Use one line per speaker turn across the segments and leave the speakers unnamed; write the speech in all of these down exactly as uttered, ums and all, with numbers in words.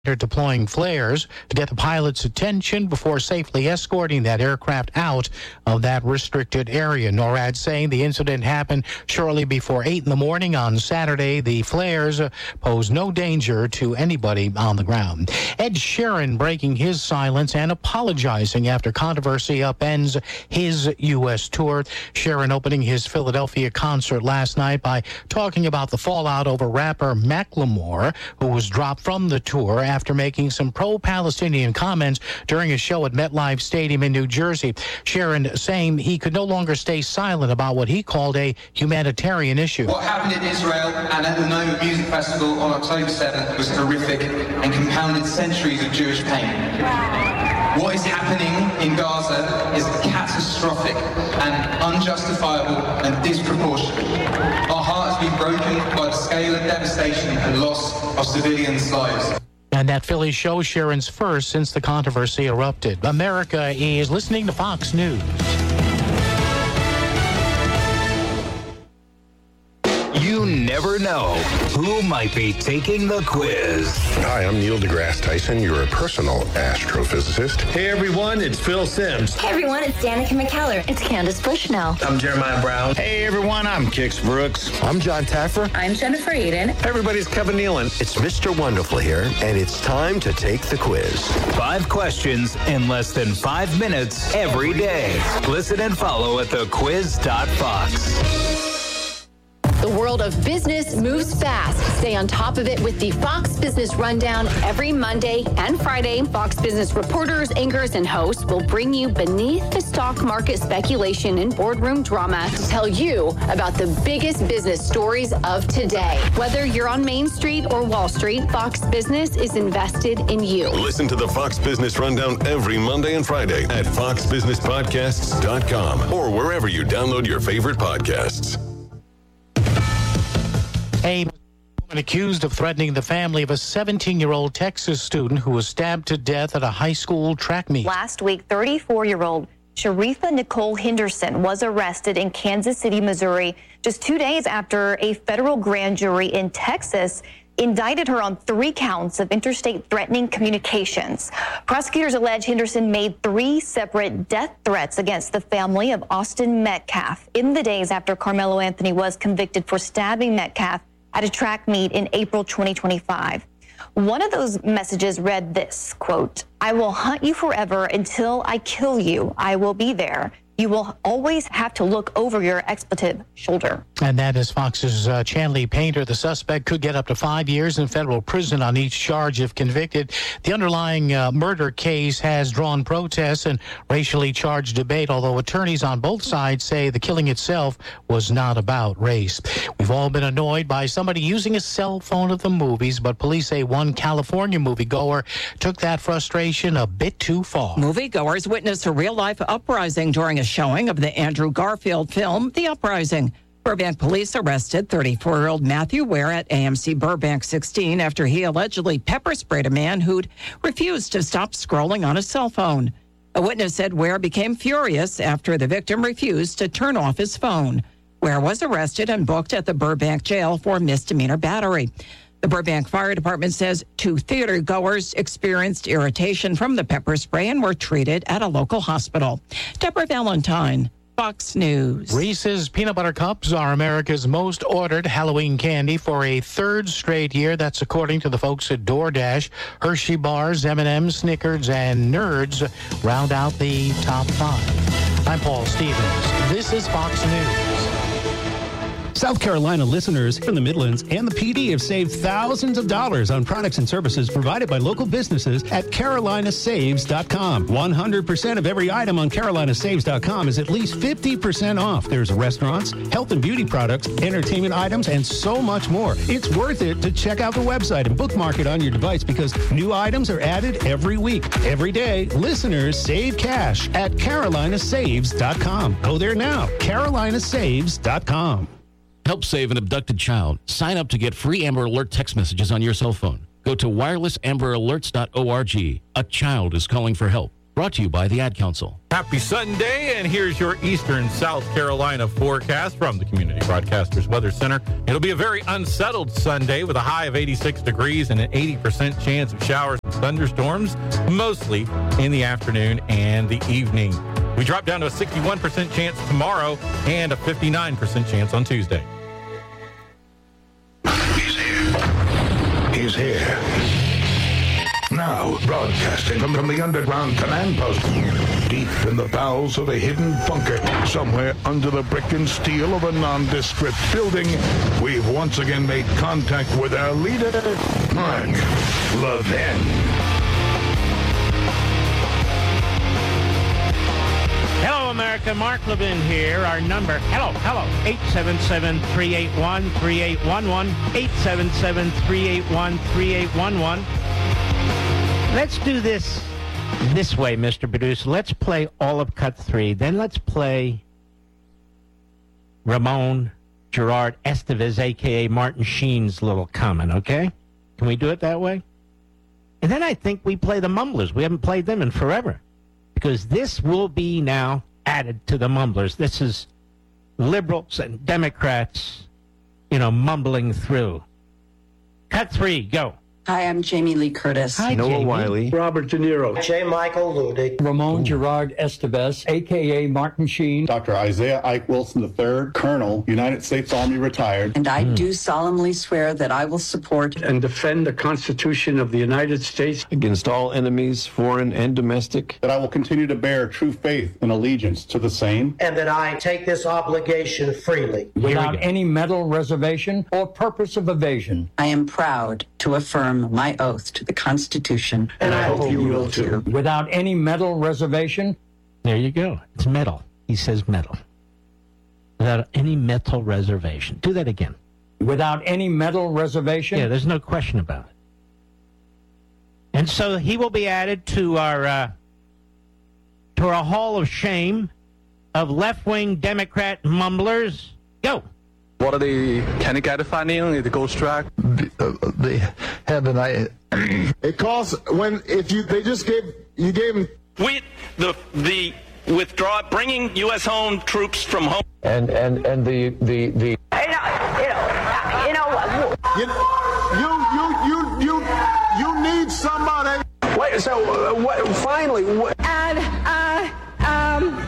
They're deploying flares to get the pilot's attention before safely escorting that aircraft out of that restricted area. NORAD saying the incident happened shortly before eight in the morning on Saturday. The flares uh, pose no danger to anybody on the ground. Ed Sheeran breaking his silence and apologizing after controversy upends his U S tour. Sheeran opening his Philadelphia concert last night by talking about the fallout over rapper Macklemore, who was dropped from the tour after making some pro-Palestinian comments during a show at MetLife Stadium in New Jersey. Sheeran saying he could no longer stay silent about what he called a humanitarian issue.
What happened in Israel and at the Noma Music Festival on October seventh was horrific and compounded centuries of Jewish pain. What is happening in Gaza is catastrophic and unjustifiable and disproportionate. Our heart has been broken by the scale of devastation and loss of civilians' lives.
And that Philly show, Sheeran's first since the controversy erupted. America is listening to Fox News.
You never know who might be taking the quiz.
Hi, I'm Neil deGrasse Tyson, your personal astrophysicist.
Hey everyone, it's Phil Simms.
Hey everyone, it's Danica McKellar. It's Candace Bushnell.
I'm Jeremiah Brown.
Hey everyone, I'm Kix Brooks.
I'm John Taffer.
I'm Jennifer Eden.
Hey everybody, it's Kevin Nealon.
It's Mister Wonderful here, and it's time to take the quiz.
Five questions in less than five minutes every day. Listen and follow at the quiz dot fox.
The world of business moves fast. Stay on top of it with the Fox Business Rundown every Monday and Friday. Fox Business reporters, anchors, and hosts will bring you beneath the stock market speculation and boardroom drama to tell you about the biggest business stories of today. Whether you're on Main Street or Wall Street, Fox Business is invested in you.
Listen to the Fox Business Rundown every Monday and Friday at fox business podcasts dot com or wherever you download your favorite podcasts.
A woman accused of threatening the family of a seventeen-year-old Texas student who was stabbed to death at a high school track meet.
Last week, thirty-four-year-old Sharifa Nicole Henderson was arrested in Kansas City, Missouri, just two days after a federal grand jury in Texas indicted her on three counts of interstate threatening communications. Prosecutors allege Henderson made three separate death threats against the family of Austin Metcalf in the days after Carmelo Anthony was convicted for stabbing Metcalf at a track meet in April twenty twenty-five. One of those messages read this, quote, "I will hunt you forever until I kill you. I will be there. You will always have to look over your expletive shoulder."
And that is Fox's uh, Chanley Painter. The suspect could get up to five years in federal prison on each charge if convicted. The underlying uh, murder case has drawn protests and racially charged debate, although attorneys on both sides say the killing itself was not about race. We've all been annoyed by somebody using a cell phone at the movies, but police say one California moviegoer took that frustration a bit too far.
Moviegoers witnessed a real-life uprising during a showing of the Andrew Garfield film, The Uprising. Burbank police arrested thirty-four-year-old Matthew Ware at A M C Burbank sixteen after he allegedly pepper sprayed a man who'd refused to stop scrolling on his cell phone. A witness said Ware became furious after the victim refused to turn off his phone. Ware was arrested and booked at the Burbank jail for misdemeanor battery. The Burbank Fire Department says two theater goers experienced irritation from the pepper spray and were treated at a local hospital. Deborah Valentine, Fox News.
Reese's Peanut Butter Cups are America's most ordered Halloween candy for a third straight year. That's according to the folks at DoorDash. Hershey bars, M and M's, Snickers, and Nerds round out the top five. I'm Paul Stevens. This is Fox News.
South Carolina listeners from the Midlands and the P D have saved thousands of dollars on products and services provided by local businesses at Carolina Saves dot com. one hundred percent of every item on Carolina Saves dot com is at least fifty percent off. There's restaurants, health and beauty products, entertainment items, and so much more. It's worth it to check out the website and bookmark it on your device because new items are added every week. Every day, listeners save cash at Carolina Saves dot com. Go there now, Carolina Saves dot com.
Help save an abducted child. Sign up to get free Amber Alert text messages on your cell phone. Go to wireless amber alerts dot org. A child is calling for help. Brought to you by the Ad Council.
Happy Sunday, and here's your Eastern South Carolina forecast from the Community Broadcasters Weather Center. It'll be a very unsettled Sunday with a high of eighty-six degrees and an eighty percent chance of showers and thunderstorms, mostly in the afternoon and the evening. We drop down to a sixty-one percent chance tomorrow and a fifty-nine percent chance on Tuesday.
He's here. He's here. Now, broadcasting from, from the underground command post, deep in the bowels of a hidden bunker, somewhere under the brick and steel of a nondescript building, we've once again made contact with our leader, Mark Levin.
Hello, America. Mark Levin here. Our number, hello, hello, eight seven seven, three eight one, three eight one one, eight seven seven, three eight one, three eight one one. Let's do this this way, Mister Producer. Let's play all of cut three. Then let's play Ramon Gerard Estevez, a k a. Martin Sheen's little comment, okay? Can we do it that way? And then I think we play the Mumblers. We haven't played them in forever. Because this will be now added to the Mumblers. This is liberals and Democrats, you know, mumbling through. Cut three, go.
Hi, I'm Jamie Lee Curtis.
Hi,
Noah
Jamie.
Wiley.
Robert De Niro.
J. Michael Ludig.
Ramon Gerard Estevez, a k a. Martin Sheen.
Doctor Isaiah Ike Wilson the third, Colonel, United States Army retired.
And I mm. do solemnly swear that I will support
and defend the Constitution of the United States
against all enemies, foreign and domestic.
That I will continue to bear true faith and allegiance to the same.
And that I take this obligation freely.
Without any mental reservation or purpose of evasion.
I am proud to affirm my oath to the Constitution.
And I hope you will too.
Without any mental reservation.
There you go. It's metal. He says metal. Without any mental reservation. Do that again.
Without any mental reservation.
Yeah, there's no question about it. And so he will be added to our uh, to our hall of shame of left-wing Democrat mumblers. Go.
What are the Kenny-Garifani, the ghost track?
The heaven, I. It costs when if you they just gave you gave them
with the the withdraw bringing U S home troops from home
and and and the the the
you know you know you
you you you you you need somebody.
Wait, so uh, what? Finally, what?
And uh um.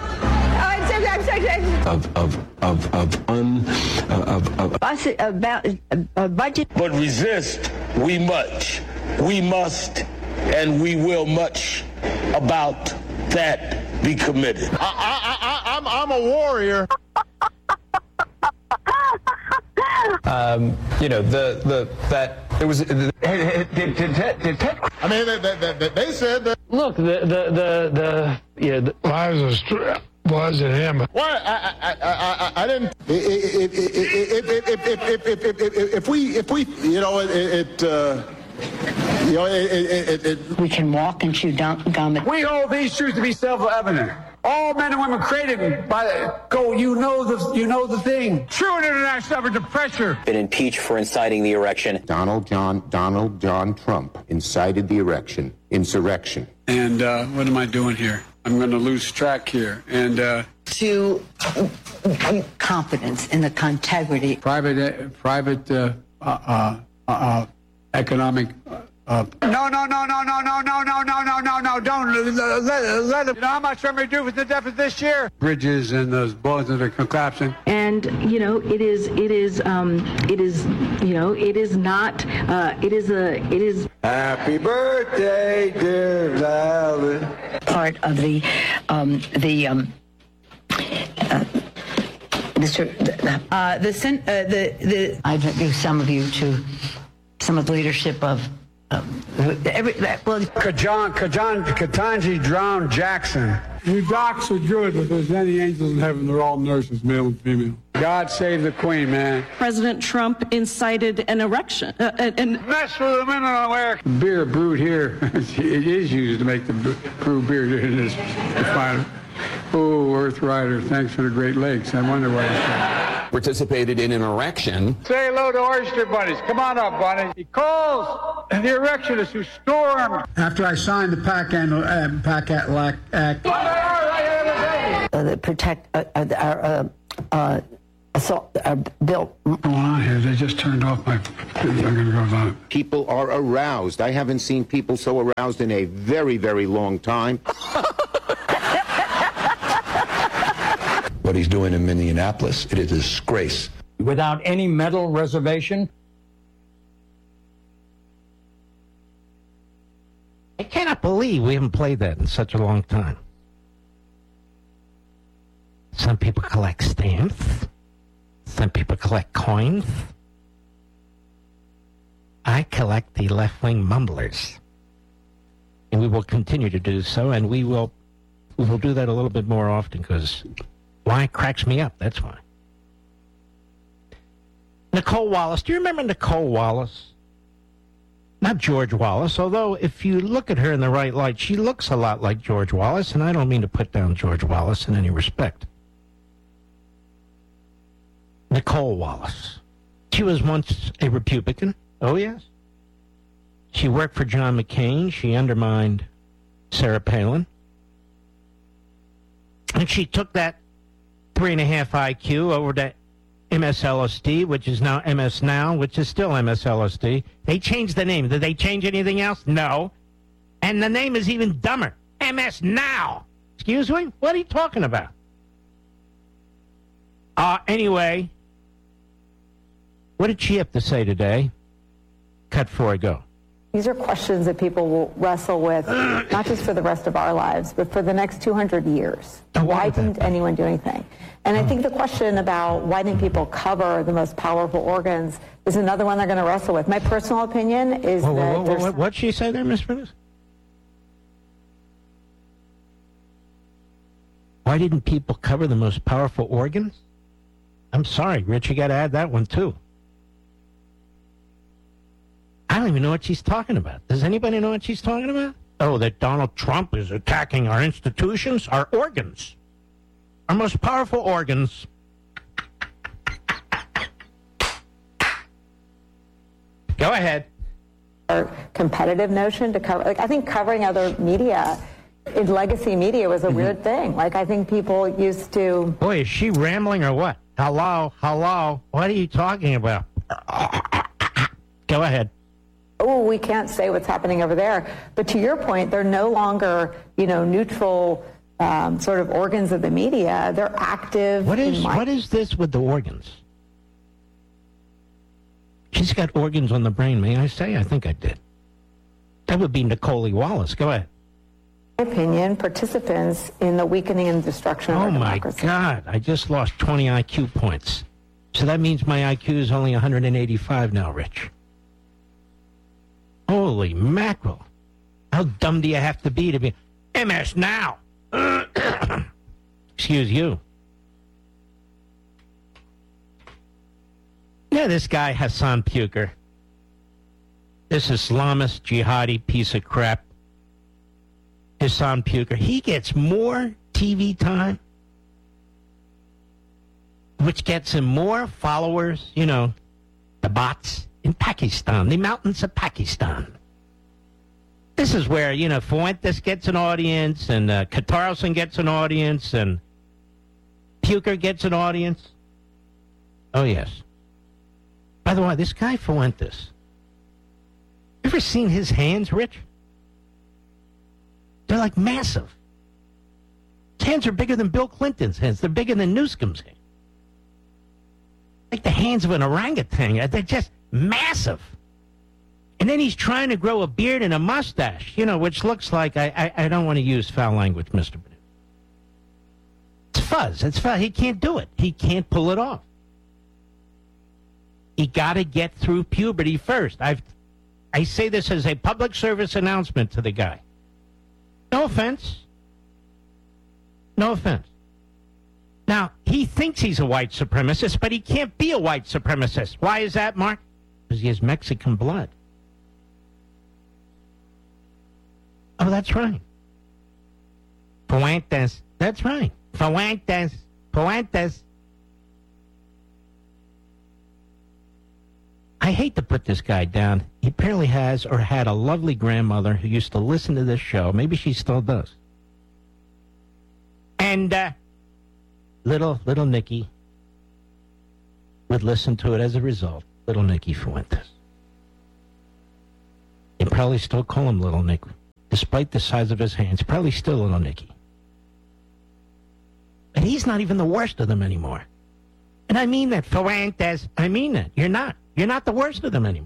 Of of of of un of of
about a budget.
But resist we much, we must, and we will much about that be committed.
I I I I'm I'm a warrior.
um, you know the the that it was. The,
did, did, did, did, did, I mean, they, they, they, they said that.
Look, the the the, the yeah. The,
why is it strip? Was it him? Why I I I I, I didn't. If if if if if if if we if we you know it it uh, you know it it it.
We can walk and chew gum.
We hold these truths to be self-evident. All men and women created by go. You know the you know the thing. True international effort to pressure.
Been impeached for inciting the erection.
Donald John Donald John Trump incited the erection insurrection.
And uh, what am I doing here? I'm going to lose track here. And uh,
to confidence in the integrity.
Private uh, private uh, uh, uh, uh, economic. Uh, no, no, no, no, no, no, no, no, no, no, no, no, don't let, let, let them. You know how much I'm going to do with the deficit this year? Bridges and those buildings that are collapsing.
And, you know, it is, it is, um, it is, you know, it is not, uh, it is a, it is.
Happy birthday, dear Valerie.
Part of the, um, the, um, uh, Mister Uh, the, sen- uh, the, the. I introduce some of you to some of the leadership of. Um, every, well,
Kajan, Kajan, Katanji drowned Jackson. We docs are good, but if there's any angels in heaven, they're all nurses, male and female. God save the queen, man.
President Trump incited an erection. Uh, and
mess with the men in America. Beer brewed here, it is used to make the brew beer in this refinery. Oh, Earth Rider, thanks for the Great Lakes. I wonder why he's saying.
Participated in an erection.
Say hello to oyster bunnies. Come on up, bunnies. He calls the erectionists who stormed. After I signed the PAC Act, uh, PAC Act.
Uh, that protect uh, uh, our uh, uh, assault, our bill.
What's going on here? They just turned off my. I'm going to go on.
People are aroused. I haven't seen people so aroused in a very, very long time.
What he's doing in Minneapolis, it is a disgrace.
Without any medal reservation.
I cannot believe we haven't played that in such a long time. Some people collect stamps. Some people collect coins. I collect the left-wing mumblers. And we will continue to do so, and we will we will do that a little bit more often because why it cracks me up, that's why. Nicole Wallace. Do you remember Nicole Wallace? Not George Wallace, although if you look at her in the right light, she looks a lot like George Wallace, and I don't mean to put down George Wallace in any respect. Nicole Wallace. She was once a Republican. Oh, yes. She worked for John McCain. She undermined Sarah Palin. And she took that three and a half I Q over to M S L S D, which is now M S Now, which is still M S L S D. They changed the name. Did they change anything else? No. And the name is even dumber. M S Now. Excuse me? What are you talking about? Uh, anyway, what did she have to say today? Cut before I go.
These are questions that people will wrestle with, not just for the rest of our lives, but for the next two hundred years.
Oh,
why didn't anyone do anything? And I think the question about why didn't people cover the most powerful organs is another one they're going to wrestle with. My personal opinion is
whoa,
that...
Whoa, whoa, what, what'd she say there, Miss Prentice? Why didn't people cover the most powerful organs? I'm sorry, Rich, you got to add that one, too. I don't even know what she's talking about. Does anybody know what she's talking about? Oh, that Donald Trump is attacking our institutions, our organs, our most powerful organs. Go ahead.
Our competitive notion to cover, like, I think covering other media in legacy media was a mm-hmm. weird thing. Like, I think people used to...
Boy, is she rambling or what? Hello, hello, what are you talking about? Go ahead.
Oh, we can't say what's happening over there. But to your point, they're no longer, you know, neutral um, sort of organs of the media. They're active.
What is
my-
what is this with the organs? She's got organs on the brain, may I say? I think I did. That would be Nicole Wallace. Go ahead.
In my opinion, participants in the weakening and destruction of
oh
our
my
democracy.
God, I just lost twenty I Q points. So that means my I Q is only one hundred eighty-five now, Rich. Holy mackerel. How dumb do you have to be to be M S Now? Excuse you. Yeah, this guy, Hassan Puker. This Islamist, jihadi piece of crap. Hassan Puker. He gets more T V time, which gets him more followers, you know, the bots. In Pakistan, the mountains of Pakistan. This is where, you know, Fuentes gets an audience, and uh, Katarlson gets an audience, and Puker gets an audience. Oh, yes. By the way, this guy Fuentes, ever seen his hands, Rich? They're like massive. His hands are bigger than Bill Clinton's hands. They're bigger than Newsom's hands. Like the hands of an orangutan. They're just massive. And then he's trying to grow a beard and a mustache, you know, which looks like, I I, I don't want to use foul language, Mister Bennett. It's fuzz. It's fuzz. He can't do it. He can't pull it off. He got to get through puberty first. I've, I say this as a public service announcement to the guy. No offense. No offense. Now, he thinks he's a white supremacist, but he can't be a white supremacist. Why is that, Mark? Because he has Mexican blood. Oh, that's right. Fuentes. That's right. Fuentes. Fuentes. I hate to put this guy down. He apparently has or had a lovely grandmother who used to listen to this show. Maybe she still does. And uh, little, little Nikki would listen to it as a result. Little Nicky Fuentes. They probably still call him Little Nick. Despite the size of his hands, probably still Little Nicky. But he's not even the worst of them anymore. And I mean that, Fuentes. I mean that. You're not. You're not the worst of them anymore.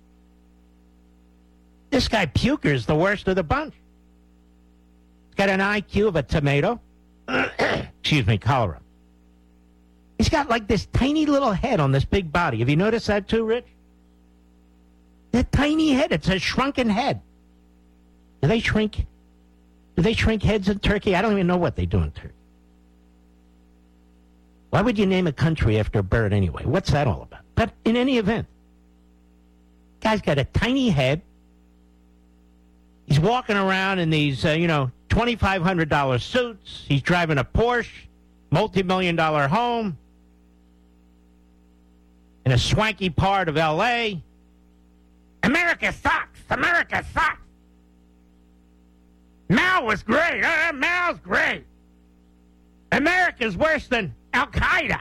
This guy Puker is the worst of the bunch. He's got an I Q of a tomato. Excuse me, cholera. He's got like this tiny little head on this big body. Have you noticed that too, Rich? That tiny head. It's a shrunken head. Do they shrink? Do they shrink heads in Turkey? I don't even know what they do in Turkey. Why would you name a country after a bird anyway? What's that all about? But in any event, guy's got a tiny head. He's walking around in these, uh, you know, twenty-five hundred dollars suits. He's driving a Porsche, multi-million dollar home in a swanky part of L A. America sucks. America sucks. Mao was great. Uh, Mao's great. America's worse than Al-Qaeda.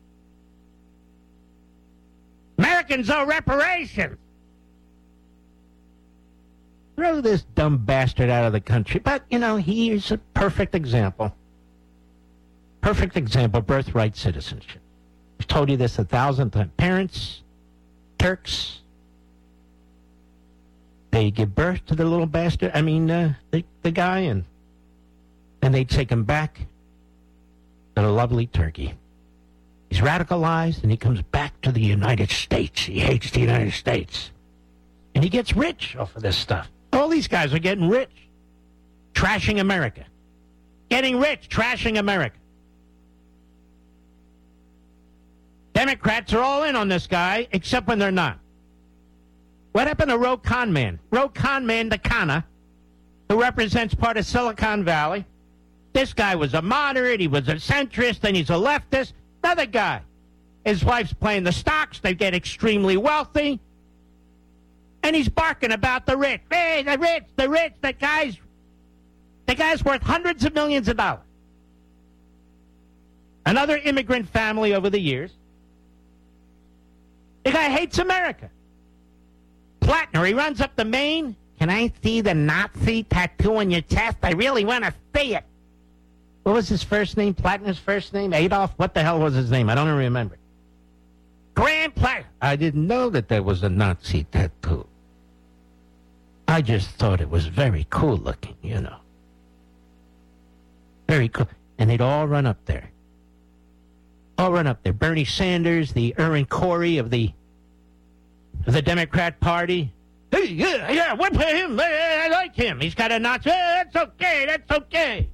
Americans owe reparations. Throw this dumb bastard out of the country. But, you know, he's a perfect example. Perfect example of birthright citizenship. I've told you this a thousand times. Parents, Turks, they give birth to the little bastard, I mean, uh, the, the guy, and, and they take him back to the lovely Turkey. He's radicalized, and he comes back to the United States. He hates the United States. And he gets rich off of this stuff. All these guys are getting rich. Trashing America. Getting rich, trashing America. Democrats are all in on this guy, except when they're not. What happened to Ro Khanman? Ro Khanman, the Kana, who represents part of Silicon Valley. This guy was a moderate, he was a centrist, and he's a leftist. Another guy. His wife's playing the stocks. They get extremely wealthy. And he's barking about the rich. Hey, the rich, the rich, the guy's, the guy's worth hundreds of millions of dollars. Another immigrant family over the years. The guy hates America. Plattner, he runs up the Main. Can I see the Nazi tattoo on your chest? I really want to see it. What was his first name? Plattner's first name? Adolf? What the hell was his name? I don't even remember. Graham Plattner. I didn't know that there was a Nazi tattoo. I just thought it was very cool looking, you know. Very cool. And they'd all run up there. All run up there. Bernie Sanders, the Aaron Corey of the of the Democrat Party. Hey, yeah, yeah, what for him? I, I like him. He's got a Nazi. Hey, that's okay, that's okay.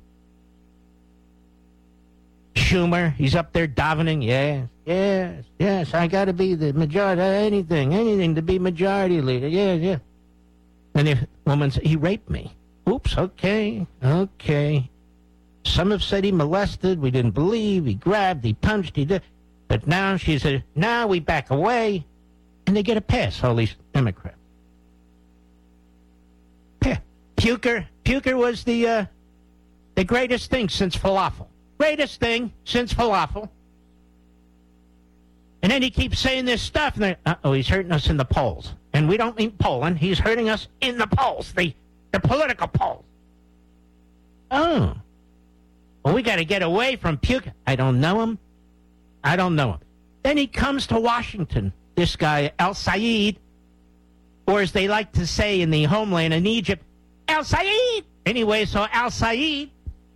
Schumer, he's up there davening. Yes, yes, yes, I got to be the majority. Anything, anything to be majority leader. Yeah, yeah. And the woman said, he raped me. Oops, okay, okay. Some have said he molested. We didn't believe. He grabbed, he punched, he did. But now she said, now we back away. And they get a pass, all these Democrats. Yeah. Puker, Puker was the, uh, the greatest thing since falafel. Greatest thing since falafel. And then he keeps saying this stuff, and uh-oh, he's hurting us in the polls. And we don't mean Poland. He's hurting us in the polls, the, the political polls. Oh. Well, we got to get away from Puker. I don't know him. I don't know him. Then he comes to Washington, this guy, El-Sayed, or as they like to say in the homeland in Egypt, El-Sayed. Anyway, so El-Sayed,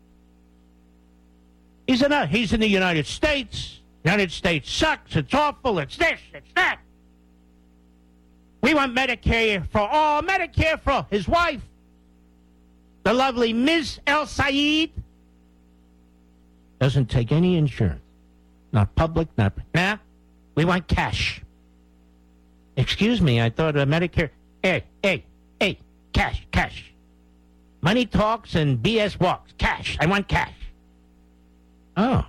he's in, a, he's in the United States. United States sucks. It's awful. It's this. It's that. We want Medicare for all. Medicare for all. His wife, the lovely Miz El-Sayed, doesn't take any insurance. Not public, not... Nah, we want cash. Excuse me, I thought uh, Medicare... Hey, hey, hey, cash, cash. Money talks and B S walks. Cash. I want cash. Oh.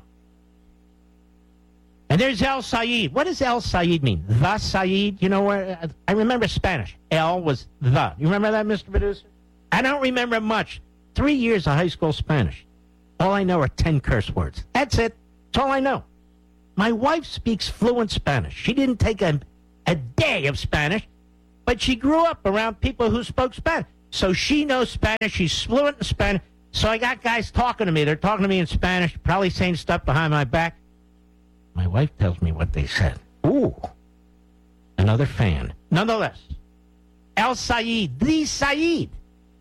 And there's El Sayed. What does El Sayed mean? The Sayed? You know where? I remember Spanish. El was the. You remember that, Mister Producer? I don't remember much. Three years of high school Spanish. All I know are ten curse words. That's it. That's all I know. My wife speaks fluent Spanish. She didn't take a, a day of Spanish, but she grew up around people who spoke Spanish. So she knows Spanish. She's fluent in Spanish. So I got guys talking to me. They're talking to me in Spanish, probably saying stuff behind my back. My wife tells me what they said. Ooh. Another fan. Nonetheless, El Sayed, the Sayed.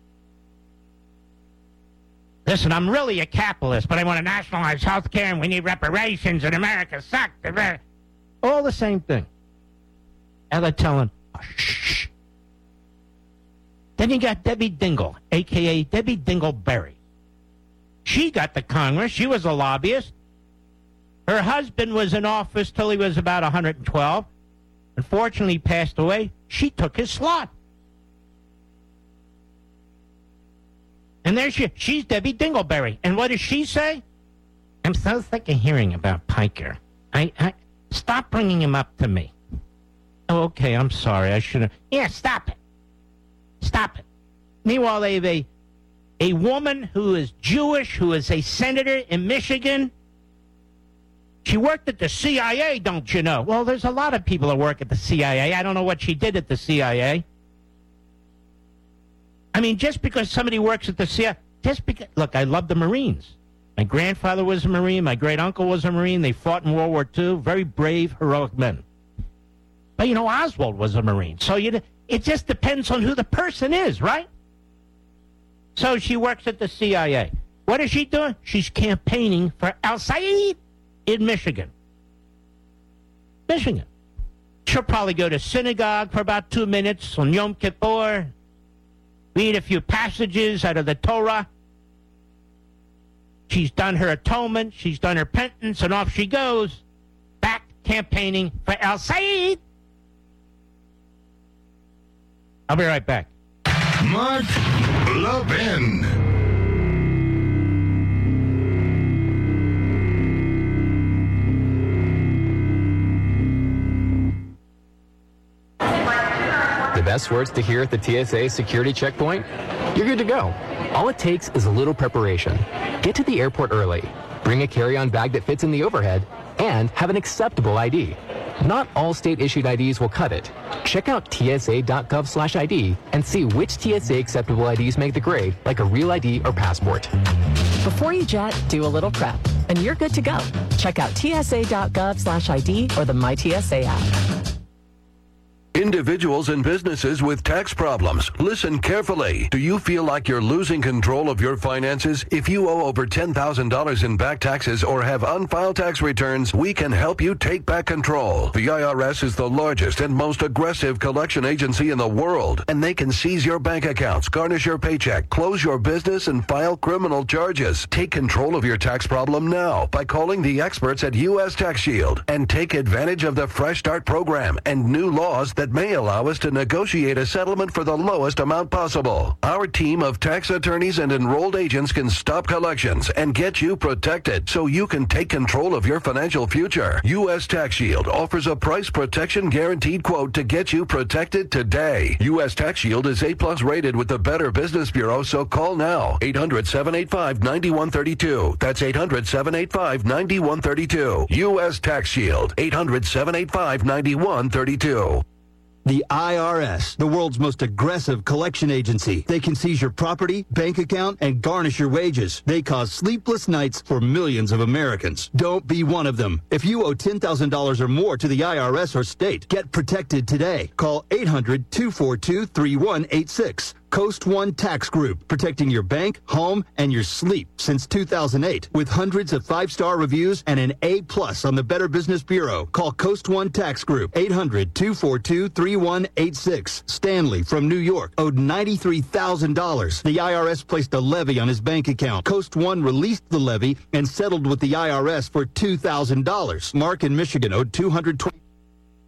Listen, I'm really a capitalist, but I want to nationalize health care and we need reparations and America sucks. All the same thing. And they're telling, oh, shh. Then you got Debbie Dingle, a k a. Debbie Dingleberry. She got the Congress. She was a lobbyist. Her husband was in office till he was about one hundred twelve. Unfortunately, he passed away. She took his slot. And there she she's Debbie Dingleberry. And what does she say? I'm so sick of hearing about Piker. I, I stop bringing him up to me. Oh, okay, I'm sorry. I should have. Yeah, stop it. Stop it. Meanwhile, they have a, a woman who is Jewish, who is a senator in Michigan. She worked at the C I A, don't you know? Well, there's a lot of people that work at the C I A. I don't know what she did at the C I A. I mean, just because somebody works at the C I A, just because, look, I love the Marines. My grandfather was a Marine. My great-uncle was a Marine. They fought in World War Two. Very brave, heroic men. But, you know, Oswald was a Marine. So you, it just depends on who the person is, right? So she works at the C I A. What is she doing? She's campaigning for El Sayed in Michigan. Michigan. She'll probably go to synagogue for about two minutes on Yom Kippur, read a few passages out of the Torah. She's done her atonement. She's done her penance, and off she goes, back campaigning for El Sayed. I'll be right back.
Mark Levin.
The best words to hear at the T S A security checkpoint? You're good to go. All it takes is a little preparation. Get to the airport early, bring a carry-on bag that fits in the overhead, and have an acceptable I D. Not all state-issued I Ds will cut it. Check out T S A dot gov slash I D and see which T S A acceptable I Ds make the grade, like a real I D or passport.
Before you jet, do a little prep, and you're good to go. Check out T S A dot gov slash I D or the My T S A app.
Individuals and businesses with tax problems, listen carefully. Do you feel like you're losing control of your finances? If you owe over ten thousand dollars in back taxes or have unfiled tax returns, we can help you take back control. The I R S is the largest and most aggressive collection agency in the world, and they can seize your bank accounts, garnish your paycheck, close your business, and file criminal charges. Take control of your tax problem now by calling the experts at U S Tax Shield and take advantage of the Fresh Start program and new laws that may allow us to negotiate a settlement for the lowest amount possible. Our team of tax attorneys and enrolled agents can stop collections and get you protected so you can take control of your financial future. U S Tax Shield offers a price protection guaranteed quote to get you protected today. U S Tax Shield is A plus rated with the Better Business Bureau, so call now. eight hundred, seven eight five, nine one three two. That's eight hundred, seven eight five, nine one three two. U S Tax Shield. eight hundred, seven eight five, nine one three two.
The I R S, the world's most aggressive collection agency. They can seize your property, bank account, and garnish your wages. They cause sleepless nights for millions of Americans. Don't be one of them. If you owe ten thousand dollars or more to the I R S or state, get protected today. Call eight hundred, two four two, three one eight six. Coast One Tax Group, protecting your bank, home, and your sleep since two thousand eight. With hundreds of five-star reviews and an A plus on the Better Business Bureau. Call Coast One Tax Group, eight hundred, two four two, three one eight six. Stanley from New York owed ninety-three thousand dollars. The I R S placed a levy on his bank account. Coast One released the levy and settled with the I R S for two thousand dollars. Mark in Michigan owed two hundred twenty dollars.